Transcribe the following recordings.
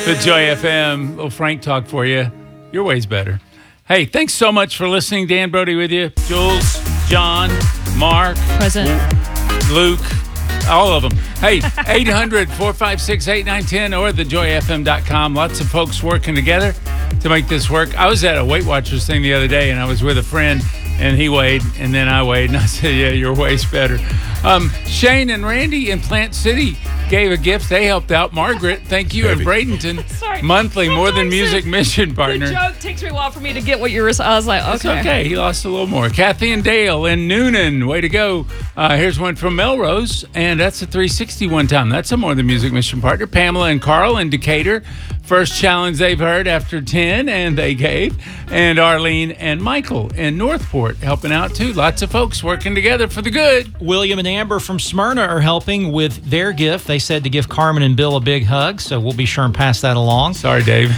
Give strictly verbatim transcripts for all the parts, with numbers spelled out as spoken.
The Joy F M, little Frank talk for you. Your way's better. Hey, thanks so much for listening. Dan Brody with you. Jules, John, Mark, Present, Luke, all of them. Hey, eight hundred, four five six, eight nine one zero or the joy f m dot com. Lots of folks working together to make this work. I was at a Weight Watchers thing the other day, and I was with a friend, and he weighed, and then I weighed, and I said, yeah, your way's better. Um, Shane and Randy in Plant City gave a gift. They helped out. Margaret, thank you. Heavy. And Bradenton, Sorry. monthly More Than Sometimes Music the- mission partner. The joke takes me a while for me to get what you were. I was like, okay. It's okay. He lost a little more. Kathy and Dale in Noonan. Way to go. Uh, here's one from Melrose, and that's a three sixty-one time. That's a More Than Music mission partner. Pamela and Carl in Decatur. First challenge they've heard after ten, and they gave. And Arlene and Michael in Northport helping out, too. Lots of folks working together for the good. William and Amber from Smyrna are helping with their gift. They said to give Carmen and Bill a big hug, so we'll be sure and pass that along. Sorry, Dave.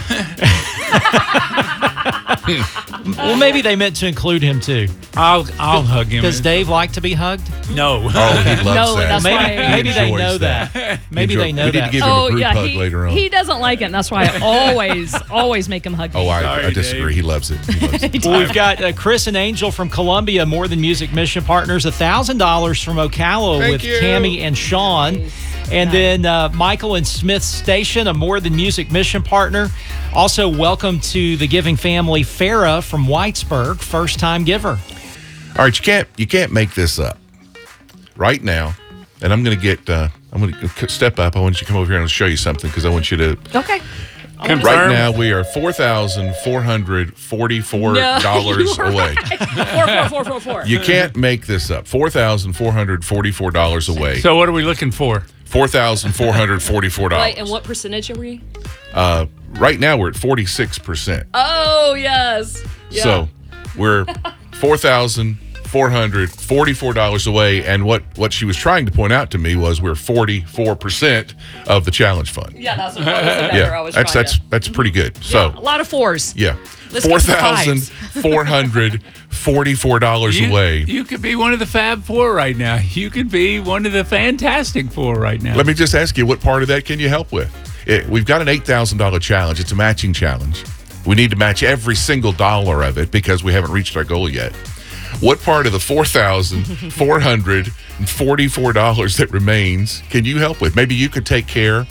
Well, maybe they meant to include him, too. I'll I'll hug him. Does Dave like to be hugged? No. Oh, he loves No, that. that's Maybe, why- maybe He they enjoys know that. that. Maybe Enjoy- they know we need that. to give him Oh a group yeah, hug he, later on. he doesn't like it. And that's why I always, always make him hug me. oh, I, Sorry, I disagree. Dave. He loves it. He loves it. Well, we've got uh, Chris and Angel from Columbia, More Than Music mission partners, one thousand dollars from Ocala Thank with you. Tammy and Sean. And then uh, Michael and Smith Station, a More Than Music mission partner. Also, welcome to the giving family, Farah from Whitesburg, first-time giver. All right, you can't you can't make this up. Right now, and I'm going to get uh, I'm going to step up. I want you to come over here and show you something because I want you to. Okay. Confirm. Right now, we are four thousand four hundred forty-four dollars No, you were away. right. Four, four, four, four, four. You can't make this up. four thousand four hundred forty-four dollars away. So what are we looking for? four thousand four hundred forty-four dollars. Wait, and what percentage are we? Uh, right now, we're at forty-six percent. Oh yes. Yeah. So we're four thousand four hundred forty-four dollars away. And what, what she was trying to point out to me was we're forty-four percent of the challenge fund. yeah, that's what that was the number Yeah, I was that's trying that's to- that's pretty good. So a lot of fours. yeah, Let's four get some thousand fives. four hundred forty-four dollars You, away. you could be one of the Fab Four right now. You could be one of the Fantastic Four right now. Let me just ask you, what part of that can you help with? It, we've got an eight thousand dollars challenge. It's a matching challenge. We need to match every single dollar of it because we haven't reached our goal yet. What part of the four thousand four hundred forty-four dollars that remains can you help with? Maybe you could take care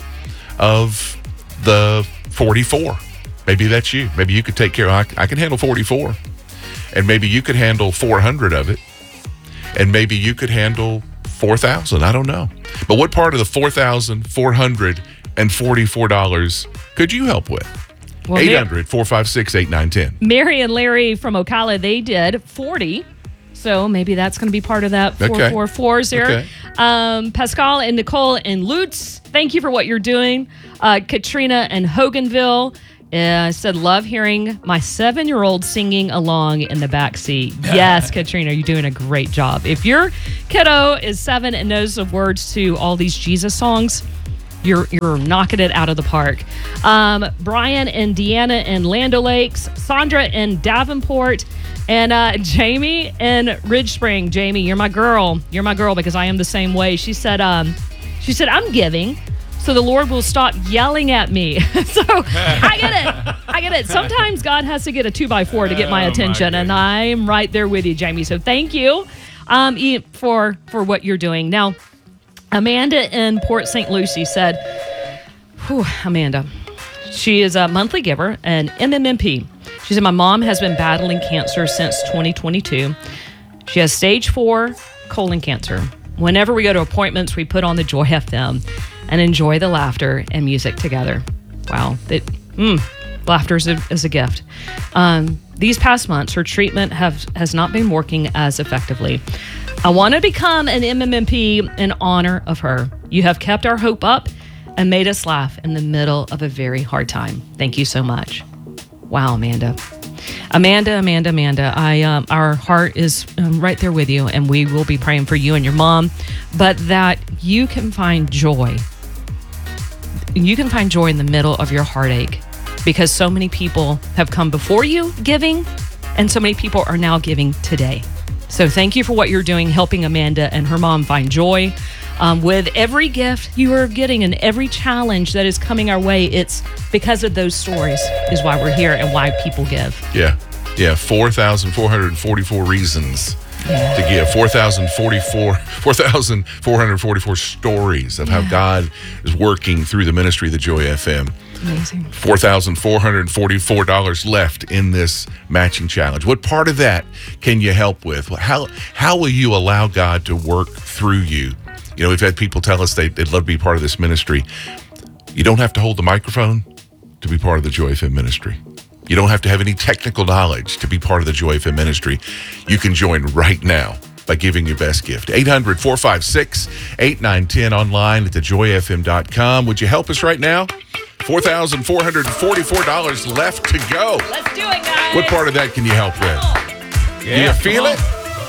of the forty-four. Maybe that's you. Maybe you could take care of, I, I can handle forty-four. And maybe you could handle four hundred of it. And maybe you could handle four thousand. I don't know. But what part of the four thousand four hundred forty-four dollars could you help with? Well, eight Mar- hundred four five six eight nine one zero. Mary and Larry from Ocala, they did forty. So maybe that's going to be part of that four Okay. four fours there. Okay. Um, Pascal and Nicole and Lutz, thank you for what you're doing. Uh, Katrina and Hoganville uh, said, love hearing my seven-year-old singing along in the back seat. Yes, Katrina, you're doing a great job. If your kiddo is seven and knows the words to all these Jesus songs, You're you're knocking it out of the park. Um, Brian and Deanna in Land O'Lakes, Sandra in Davenport, and uh, Jamie in Ridge Spring. Jamie, you're my girl. You're my girl because I am the same way. She said, um, she said, I'm giving, so the Lord will stop yelling at me. So I get it. I get it. Sometimes God has to get a two by four to get my Oh, my attention, and I'm right there with you, Jamie. So thank you um, e- for for what you're doing. Now, Amanda in Port Saint Lucie said, whew, Amanda, she is a monthly giver, an M M M P. She said, my mom has been battling cancer since twenty twenty-two. She has stage four colon cancer. Whenever we go to appointments, we put on the Joy F M and enjoy the laughter and music together. Wow. That, mm, laughter is a, is a gift. Um, these past months, her treatment have, has not been working as effectively. I want to become an M M M P in honor of her. You have kept our hope up and made us laugh in the middle of a very hard time. Thank you so much. Wow, Amanda. Amanda, Amanda, Amanda, I um, our heart is um, right there with you, and we will be praying for you and your mom, but that you can find joy. You can find joy in the middle of your heartache because so many people have come before you giving, and so many people are now giving today. So thank you for what you're doing, helping Amanda and her mom find joy. Um, with every gift you are getting and every challenge that is coming our way, it's because of those stories is why we're here and why people give. Yeah. Yeah. four thousand four hundred forty-four reasons Yeah. to give. four thousand forty-four, four thousand four hundred forty-four stories of how Yeah. God is working through the ministry of the Joy F M. Amazing. four thousand four hundred forty-four dollars left in this matching challenge. What part of that can you help with? How how will you allow God to work through you? You know, we've had people tell us they, they'd love to be part of this ministry. You don't have to hold the microphone to be part of the Joy F M ministry. You don't have to have any technical knowledge to be part of the Joy F M ministry. You can join right now by giving your best gift. eight hundred, four five six, eight nine one zero online at the joy f m dot com. Would you help us right now? four thousand four hundred forty-four dollars left to go. Let's do it, guys. What part of that can you help with? Yeah, Do you come feel on. it?